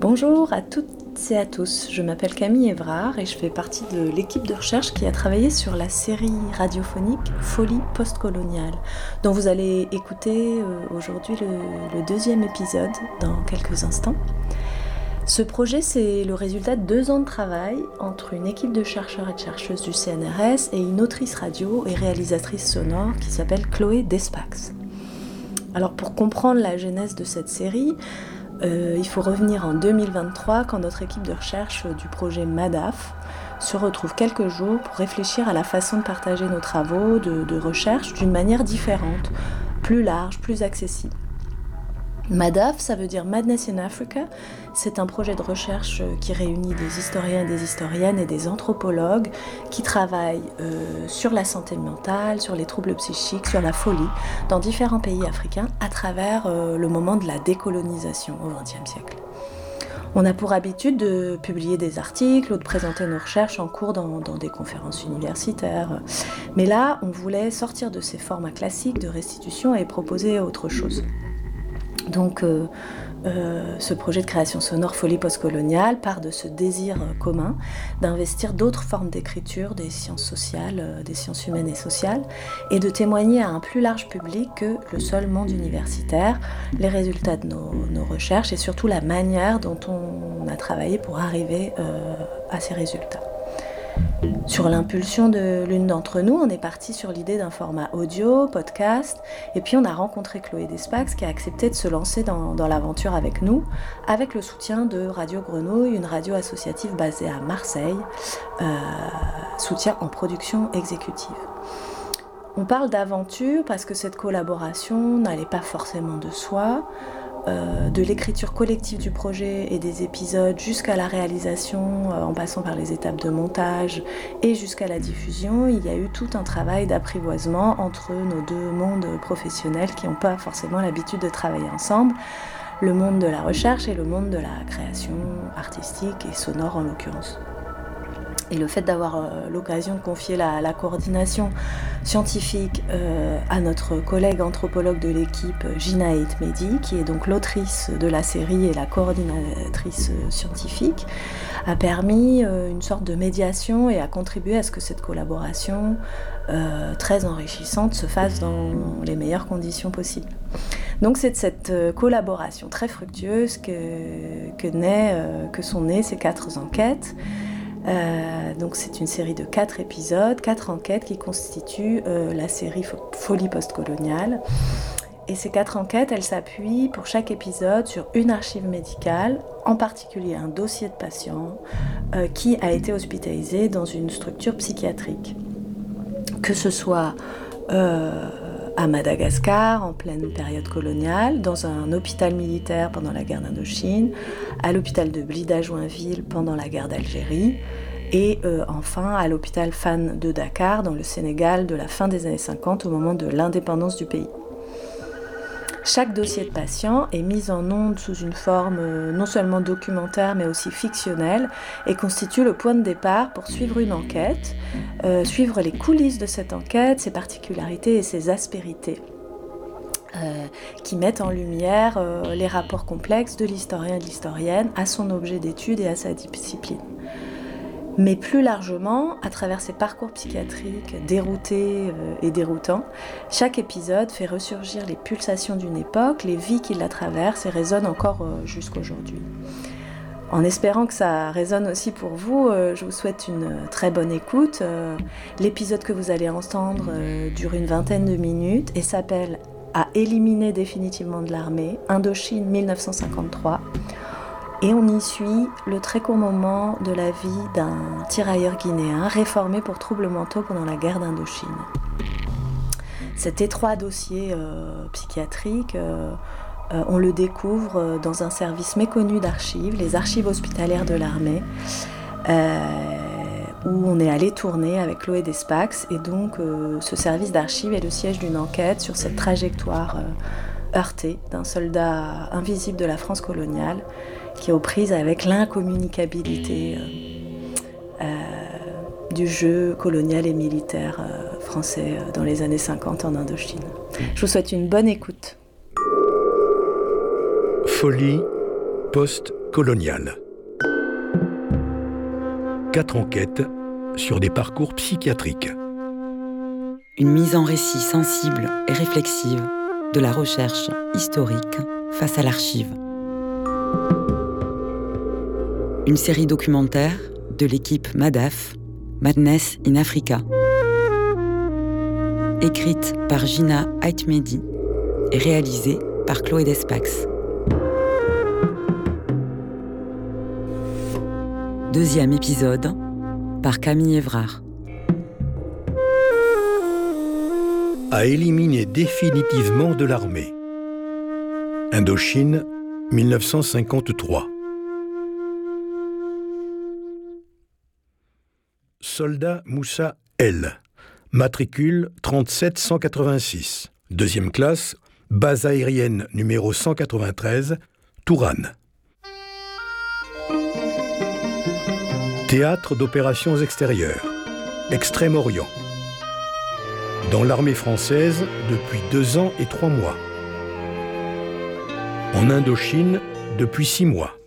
Bonjour à toutes et à tous, je m'appelle Camille Évrard et je fais partie de l'équipe de recherche qui a travaillé sur la série radiophonique Folie postcoloniale, dont vous allez écouter aujourd'hui le deuxième épisode dans quelques instants. Ce projet, c'est le résultat de 2 ans de travail entre une équipe de chercheurs et de chercheuses du CNRS et une autrice radio et réalisatrice sonore qui s'appelle Chloé Despax. Alors pour comprendre la genèse de cette série, il faut revenir en 2023 quand notre équipe de recherche du projet MADAF se retrouve quelques jours pour réfléchir à la façon de partager nos travaux de recherche d'une manière différente, plus large, plus accessible. MADAF, ça veut dire Madness in Africa. C'est un projet de recherche qui réunit des historiens et des historiennes et des anthropologues qui travaillent sur la santé mentale, sur les troubles psychiques, sur la folie dans différents pays africains à travers le moment de la décolonisation au XXe siècle. On a pour habitude de publier des articles ou de présenter nos recherches en cours dans des conférences universitaires. Mais là, on voulait sortir de ces formats classiques de restitution et proposer autre chose. Donc ce projet de création sonore Folie postcoloniale part de ce désir commun d'investir d'autres formes d'écriture des sciences sociales, des sciences humaines et sociales, et de témoigner à un plus large public que le seul monde universitaire, les résultats de nos recherches et surtout la manière dont on a travaillé pour arriver à ces résultats. Sur l'impulsion de l'une d'entre nous, on est parti sur l'idée d'un format audio, podcast, et puis on a rencontré Chloé Despax qui a accepté de se lancer dans l'aventure avec nous, avec le soutien de Radio Grenouille, une radio associative basée à Marseille, soutien en production exécutive. On parle d'aventure parce que cette collaboration n'allait pas forcément de soi. De l'écriture collective du projet et des épisodes jusqu'à la réalisation, en passant par les étapes de montage et jusqu'à la diffusion, il y a eu tout un travail d'apprivoisement entre nos 2 mondes professionnels qui n'ont pas forcément l'habitude de travailler ensemble, le monde de la recherche et le monde de la création artistique et sonore en l'occurrence. Et le fait d'avoir l'occasion de confier la coordination scientifique à notre collègue anthropologue de l'équipe, Gina Eitmedi, qui est donc l'autrice de la série et la coordinatrice scientifique, a permis une sorte de médiation et a contribué à ce que cette collaboration très enrichissante se fasse dans les meilleures conditions possibles. Donc c'est de cette collaboration très fructueuse que sont nées ces 4 enquêtes. Donc c'est une série de 4 épisodes, 4 enquêtes qui constituent la série Folie postcoloniale. Et ces 4 enquêtes, elles s'appuient pour chaque épisode sur une archive médicale, en particulier un dossier de patient qui a été hospitalisé dans une structure psychiatrique. Que ce soit à Madagascar, en pleine période coloniale, dans un hôpital militaire pendant la guerre d'Indochine, à l'hôpital de Blida-Joinville pendant la guerre d'Algérie, et enfin à l'hôpital Fann de Dakar, dans le Sénégal, de la fin des années 50, au moment de l'indépendance du pays. Chaque dossier de patient est mis en onde sous une forme non seulement documentaire mais aussi fictionnelle et constitue le point de départ pour suivre une enquête, suivre les coulisses de cette enquête, ses particularités et ses aspérités, qui mettent en lumière les rapports complexes de l'historien et de l'historienne à son objet d'étude et à sa discipline. Mais plus largement, à travers ces parcours psychiatriques déroutés et déroutants, chaque épisode fait ressurgir les pulsations d'une époque, les vies qui la traversent et résonnent encore jusqu'aujourd'hui. En espérant que ça résonne aussi pour vous, je vous souhaite une très bonne écoute. L'épisode que vous allez entendre dure une 20aine de minutes et s'appelle « À éliminer définitivement de l'armée, Indochine 1953 ». Et on y suit le très court moment de la vie d'un tirailleur guinéen réformé pour troubles mentaux pendant la guerre d'Indochine. Cet étroit dossier psychiatrique, on le découvre dans un service méconnu d'archives, les archives hospitalières de l'armée, où on est allé tourner avec Chloé Despax. Et donc ce service d'archives est le siège d'une enquête sur cette trajectoire heurtée d'un soldat invisible de la France coloniale, qui est aux prises avec l'incommunicabilité du jeu colonial et militaire français dans les années 50 en Indochine. Je vous souhaite une bonne écoute. Folie post coloniale. 4 enquêtes sur des parcours psychiatriques. Une mise en récit sensible et réflexive de la recherche historique face à l'archive. Une série documentaire de l'équipe MADAF, Madness in Africa, écrite par Gina Aitmedi et réalisée par Chloé Despax. Deuxième épisode par Camille Évrard. À éliminer définitivement de l'armée. Indochine, 1953. Soldat Moussa L. Matricule 37186. Deuxième classe, base aérienne numéro 193, Tourane. Théâtre d'opérations extérieures, Extrême-Orient. Dans l'armée française depuis 2 ans et 3 mois. En Indochine depuis 6 mois.